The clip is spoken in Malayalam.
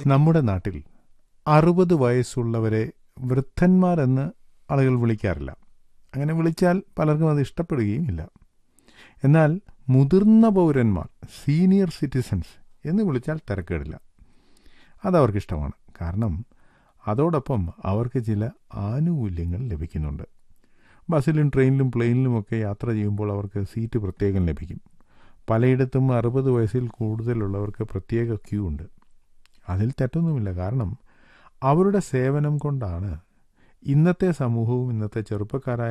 നമ്മുടെ നാട്ടിൽ 60 വയസ്സുള്ളവരെ വൃദ്ധന്മാരെന്ന് ആളുകൾ വിളിക്കാറില്ല. അങ്ങനെ വിളിച്ചാൽ പലർക്കും അത് ഇഷ്ടപ്പെടുകയും ഇല്ല. എന്നാൽ മുതിർന്ന പൗരന്മാർ, സീനിയർ സിറ്റിസൺസ് എന്ന് വിളിച്ചാൽ തിരക്കേടില്ല. അതവർക്കിഷ്ടമാണ്. കാരണം അതോടൊപ്പം അവർക്ക് ചില ആനുകൂല്യങ്ങൾ ലഭിക്കുന്നുണ്ട്. ബസ്സിലും ട്രെയിനിലും പ്ലെയിനിലുമൊക്കെ യാത്ര ചെയ്യുമ്പോൾ അവർക്ക് സീറ്റ് പ്രത്യേകം ലഭിക്കും. പലയിടത്തും 60 വയസ്സിൽ കൂടുതലുള്ളവർക്ക് പ്രത്യേക ക്യൂ ഉണ്ട്. അതിൽ തെറ്റൊന്നുമില്ല. കാരണം അവരുടെ സേവനം കൊണ്ടാണ് ഇന്നത്തെ സമൂഹവും ഇന്നത്തെ ചെറുപ്പക്കാരായ